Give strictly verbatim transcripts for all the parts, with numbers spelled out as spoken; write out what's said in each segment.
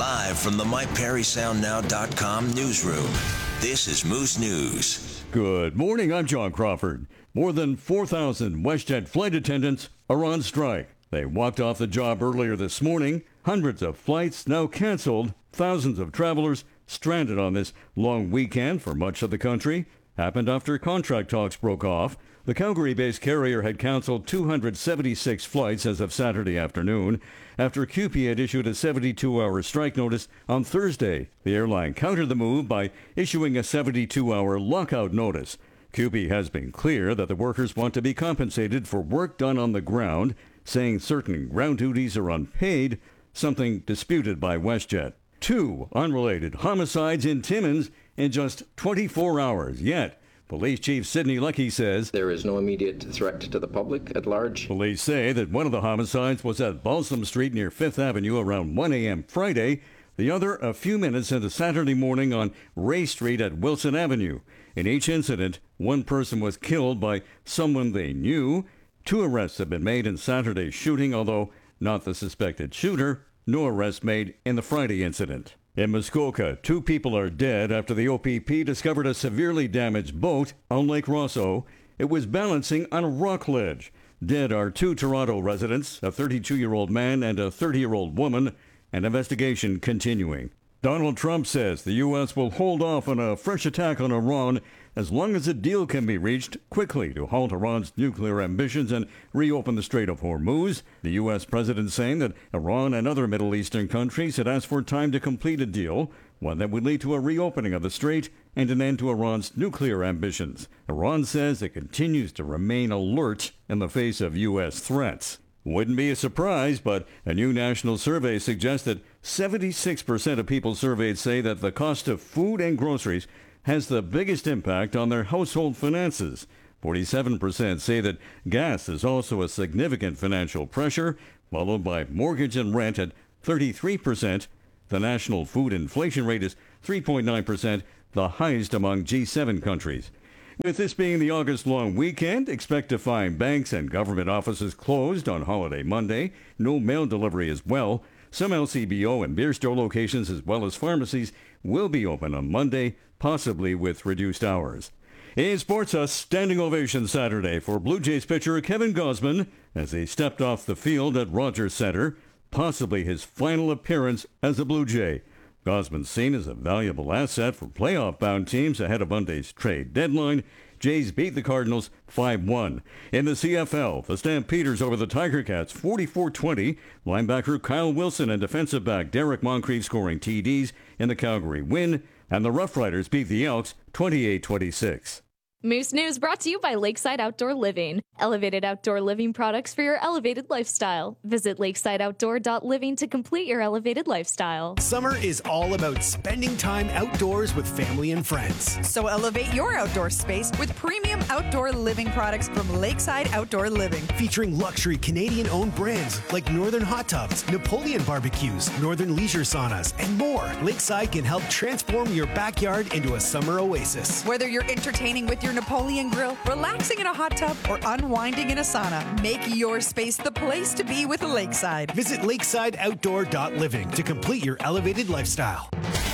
Live from the my perry sound now dot com newsroom, this is Moose News. Good morning, I'm John Crawford. More than four thousand WestJet flight attendants are on strike. They walked off the job earlier this morning. Hundreds of flights now canceled. Thousands of travelers stranded on this long weekend for much of the country. Happened after contract talks broke off. The Calgary-based carrier had canceled two hundred seventy-six flights as of Saturday afternoon after C U P E had issued a seventy-two hour strike notice on Thursday. The airline countered the move by issuing a seventy-two hour lockout notice. C U P E has been clear that the workers want to be compensated for work done on the ground, saying certain ground duties are unpaid, something disputed by WestJet. Two unrelated homicides in Timmins in just twenty-four hours. Yet, Police Chief Sidney Leckie says there is no immediate threat to the public at large. Police say that one of the homicides was at Balsam Street near Fifth Avenue around one a.m. Friday. The other a few minutes into Saturday morning on Ray Street at Wilson Avenue. In each incident, one person was killed by someone they knew. Two arrests have been made in Saturday's shooting, although not the suspected shooter. No arrests made in the Friday incident. In Muskoka, two people are dead after the O P P discovered a severely damaged boat on Lake Rosso. It was balancing on a rock ledge. Dead are two Toronto residents, a thirty-two-year-old man and a thirty-year-old woman. An investigation continuing. Donald Trump says the U S will hold off on a fresh attack on Iran as long as a deal can be reached quickly to halt Iran's nuclear ambitions and reopen the Strait of Hormuz. The U S president saying that Iran and other Middle Eastern countries had asked for time to complete a deal, one that would lead to a reopening of the strait and an end to Iran's nuclear ambitions. Iran says it continues to remain alert in the face of U S threats. Wouldn't be a surprise, but a new national survey suggests that seventy-six percent of people surveyed say that the cost of food and groceries has the biggest impact on their household finances. forty-seven percent say that gas is also a significant financial pressure, followed by mortgage and rent at thirty-three percent. The national food inflation rate is three point nine percent, the highest among G seven countries. With this being the August-long weekend, expect to find banks and government offices closed on holiday Monday. No mail delivery as well. Some L C B O and beer store locations as well as pharmacies will be open on Monday, possibly with reduced hours. In sports, a standing ovation Saturday for Blue Jays pitcher Kevin Gausman as he stepped off the field at Rogers Center, possibly his final appearance as a Blue Jay. Gausman seen as a valuable asset for playoff-bound teams ahead of Monday's trade deadline. Jays beat the Cardinals five one. In the C F L, the Stampeders over the Tiger Cats forty-four twenty. Linebacker Kyle Wilson and defensive back Derek Moncrief scoring T Ds in the Calgary win. And the Rough Riders beat the Elks twenty-eight twenty-six. Moose News brought to you by Lakeside Outdoor Living. Elevated outdoor living products for your elevated lifestyle. Visit lakeside outdoor dot living to complete your elevated lifestyle. Summer is all about spending time outdoors with family and friends. So elevate your outdoor space with premium outdoor living products from Lakeside Outdoor Living. Featuring luxury Canadian-owned brands like Northern Hot Tubs, Napoleon Barbecues, Northern Leisure Saunas, and more. Lakeside can help transform your backyard into a summer oasis. Whether you're entertaining with your Napoleon grill, relaxing in a hot tub, or unwinding in a sauna, make your space the place to be with Lakeside. Visit lakeside outdoor dot living to complete your elevated lifestyle.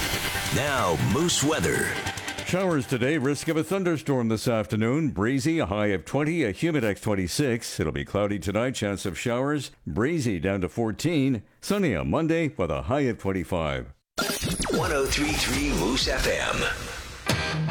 Now, Moose weather. Showers today, risk of a thunderstorm this afternoon. Breezy, a high of twenty, a Humidex twenty-six. It'll be cloudy tonight, chance of showers. Breezy down to fourteen. Sunny on Monday with a high of twenty-five. one oh three point three Moose F M.